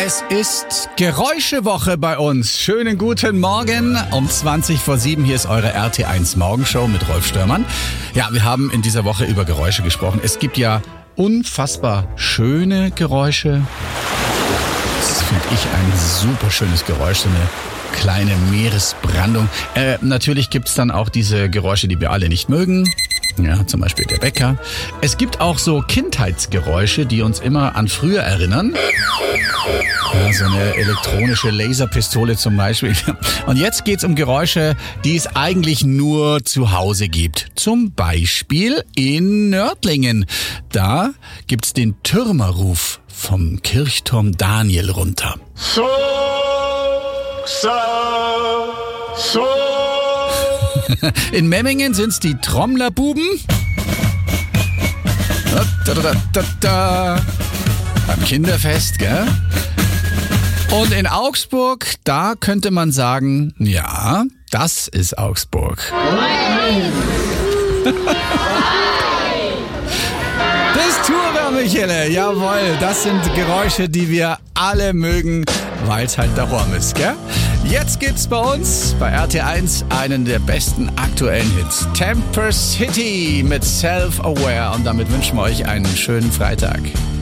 Es ist Geräuschewoche bei uns. Schönen guten Morgen. Um 7:20. Hier ist eure RT1 Morgenshow mit Rolf Störmann. Ja, wir haben in dieser Woche über Geräusche gesprochen. Es gibt ja unfassbar schöne Geräusche. Das finde ich ein super schönes Geräusch, so eine kleine Meeresbrandung. Natürlich gibt's dann auch diese Geräusche, die wir alle nicht mögen. Ja, zum Beispiel der Wecker. Es gibt auch so Kindheitsgeräusche, die uns immer an früher erinnern. Ja, so eine elektronische Laserpistole zum Beispiel. Und jetzt geht's um Geräusche, die es eigentlich nur zu Hause gibt. Zum Beispiel in Nördlingen. Da gibt's den Türmerruf vom Kirchturm Daniel runter. So. In Memmingen sind's die Trommlerbuben. Beim Kinderfest, gell? Und in Augsburg, da könnte man sagen, ja, das ist Augsburg. Das Tura, Michele, jawohl, das sind Geräusche, die wir alle mögen, weil es halt daheim ist, gell? Jetzt gibt's bei uns bei RT1 einen der besten aktuellen Hits. Temper City mit Self-Aware. Und damit wünschen wir euch einen schönen Freitag.